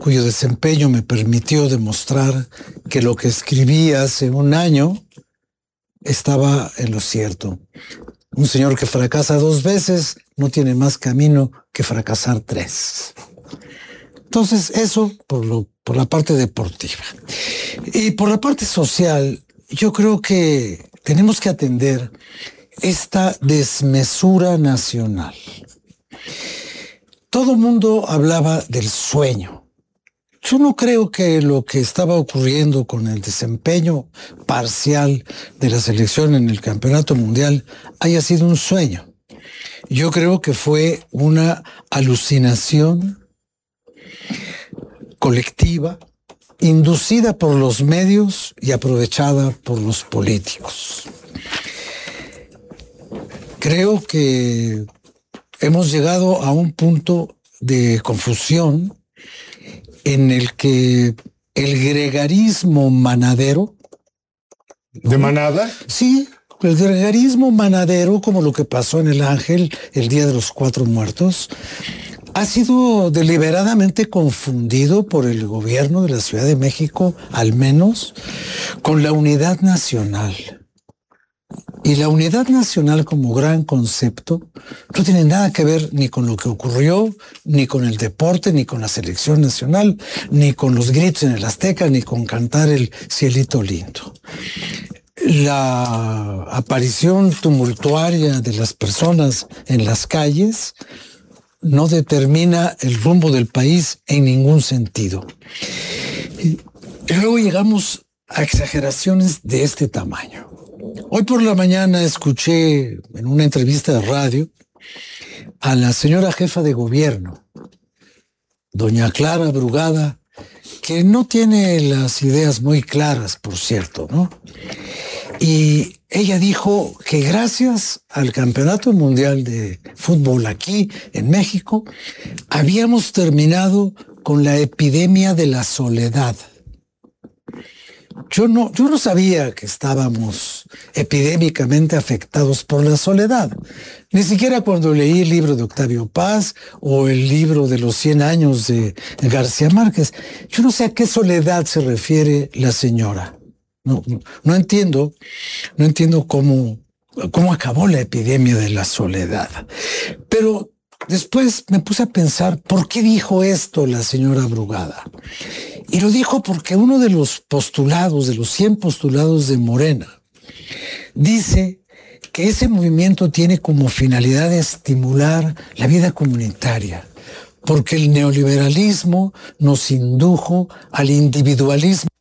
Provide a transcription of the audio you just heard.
cuyo desempeño me permitió demostrar que lo que escribí hace un año estaba en lo cierto. Un señor que fracasa 2 veces no tiene más camino que fracasar 3. Entonces, eso por la parte deportiva. Y por la parte social, yo creo que tenemos que atender esta desmesura nacional. Todo el mundo hablaba del sueño. Yo no creo que lo que estaba ocurriendo con el desempeño parcial de la selección en el Campeonato Mundial haya sido un sueño. Yo creo que fue una alucinación colectiva, inducida por los medios y aprovechada por los políticos. Creo que hemos llegado a un punto de confusión en el que el gregarismo manadero... ¿De manada? Sí, el gregarismo manadero, como lo que pasó en el Ángel el Día de los 4 Muertos, ha sido deliberadamente confundido por el gobierno de la Ciudad de México, al menos, con la unidad nacional. Y la unidad nacional como gran concepto no tiene nada que ver ni con lo que ocurrió, ni con el deporte, ni con la selección nacional, ni con los gritos en el Azteca, ni con cantar el cielito lindo. La aparición tumultuaria de las personas en las calles no determina el rumbo del país en ningún sentido. Y luego llegamos a exageraciones de este tamaño. Hoy por la mañana escuché en una entrevista de radio a la señora jefa de gobierno, doña Clara Brugada, que no tiene las ideas muy claras, por cierto, ¿no? Y ella dijo que gracias al Campeonato Mundial de Fútbol aquí en México, habíamos terminado con la epidemia de la soledad. Yo no sabía que estábamos epidémicamente afectados por la soledad. Ni siquiera cuando leí el libro de Octavio Paz o el libro de los 100 años de García Márquez. Yo no sé a qué soledad se refiere la señora. No entiendo cómo acabó la epidemia de la soledad. Pero después me puse a pensar, ¿por qué dijo esto la señora Brugada? Y lo dijo porque uno de los postulados, de los 100 postulados de Morena, dice que ese movimiento tiene como finalidad estimular la vida comunitaria, porque el neoliberalismo nos indujo al individualismo